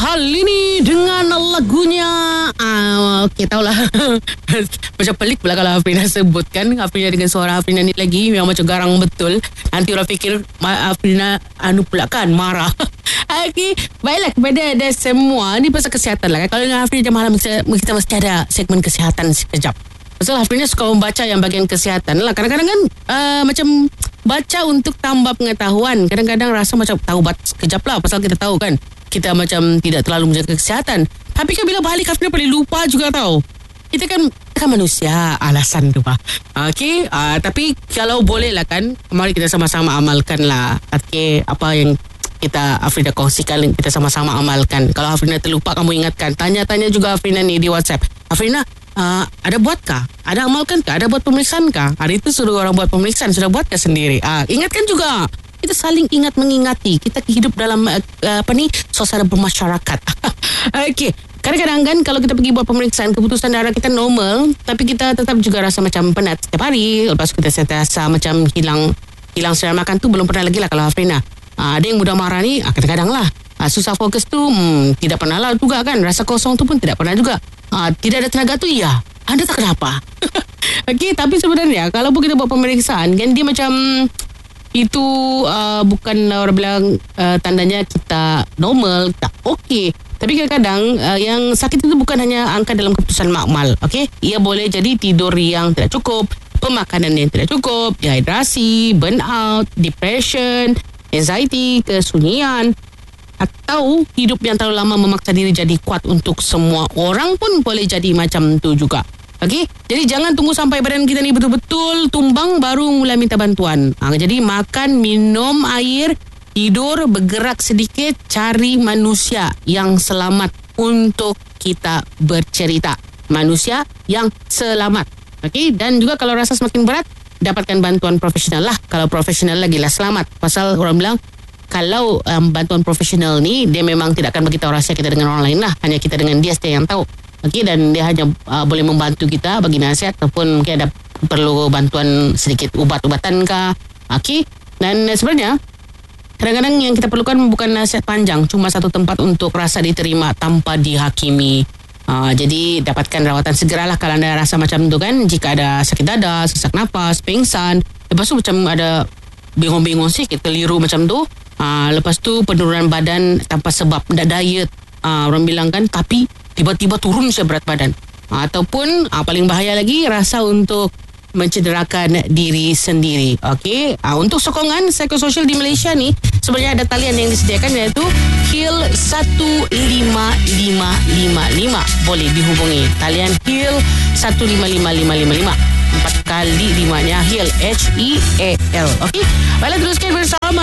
hal ini dengan lagunya okey tahulah. Macam pelik pula kalau Afrina sebutkan. Afrina dengan suara Afrina ni lagi memang macam garang betul. Nanti orang fikir Afrina pula kan marah. Okey, baiklah kepada ada semua ni pasal kesihatan lah. Kalau dengan Afrina jam malam kita mesti ada segmen kesihatan sekejap. Pasal Afrina suka membaca yang bahagian kesihatan lah. Kadang-kadang kan macam baca untuk tambah pengetahuan. Kadang-kadang rasa macam tahu sekejap lah. Pasal kita tahu kan kita macam tidak terlalu menjaga kesihatan. Tapi kan bila balik Afrina paling lupa juga tahu. Kita kan manusia, alasan tu pak. Okey, tapi kalau boleh lah kan, mari kita sama-sama amalkan lah. Okey, apa yang kita Afrina kongsikan, kita sama-sama amalkan. Kalau Afrina terlupa, kamu ingatkan. Tanya-tanya juga Afrina ni di WhatsApp. Afrina, ada buatkah? Ada amalkankah? Ada buat pemeriksaan kah? Hari itu suruh orang buat pemeriksaan, sudah buatkah sendiri? Ingatkan juga. Kita saling ingat mengingati. Kita hidup dalam suasana bermasyarakat. Okey. Kadang-kadang kan kalau kita pergi buat pemeriksaan, keputusan darah kita normal, tapi kita tetap juga rasa macam penat setiap hari. Lepas kita rasa macam hilang selera makan tu belum pernah lagi lah kalau Afrina. Ada yang mudah marah ni, kadang-kadang lah. Susah fokus tu, tidak pernah lah juga kan. Rasa kosong tu pun tidak pernah juga. Tidak ada tenaga tu, ya. Anda tak kenapa? Okey, tapi sebenarnya kalau pun kita buat pemeriksaan, kan dia macam itu bukan orang bilang tandanya kita normal, tak okey. Tapi kadang-kadang yang sakit itu bukan hanya angka dalam keputusan makmal. Okey, ia boleh jadi tidur yang tidak cukup, pemakanan yang tidak cukup, dehidrasi, burnout, depression, anxiety, kesunyian, atau hidup yang terlalu lama memaksa diri jadi kuat untuk semua orang pun boleh jadi macam tu juga. Okey, jadi jangan tunggu sampai badan kita ni betul-betul tumbang baru mulai minta bantuan. Jadi makan, minum air, tidur, bergerak sedikit, cari manusia yang selamat untuk kita bercerita. Manusia yang selamat. Okey, dan juga kalau rasa semakin berat, dapatkan bantuan profesional lah. Kalau profesional lagi lah selamat. Pasal orang bilang kalau bantuan profesional ni dia memang tidak akan beritahu rahsia kita dengan orang lain lah. Hanya kita dengan dia saja yang tahu. Okey, dan dia hanya boleh membantu kita bagi nasihat ataupun mungkin ada perlu bantuan sedikit ubat-ubatan kah. Okey, dan sebenarnya kadang-kadang yang kita perlukan bukan nasihat panjang, cuma satu tempat untuk rasa diterima tanpa dihakimi. Jadi dapatkan rawatan segeralah kalau anda rasa macam tu kan. Jika ada sakit dada, sesak nafas, pingsan, lepas tu macam ada bingung-bingung sikit, keliru macam tu. Lepas tu penurunan badan tanpa sebab, tidak diet. Orang bilang kan, tapi tiba-tiba turun saya berat badan. Ataupun paling bahaya lagi, rasa untuk mencederakan diri sendiri. Okey, untuk sokongan psikososial di Malaysia ni sebenarnya ada talian yang disediakan, iaitu HEAL 15555. Boleh dihubungi talian HEAL 155555. 4 kali 5-nya HEAL, HEAL. Okey, baiklah, teruskan bersama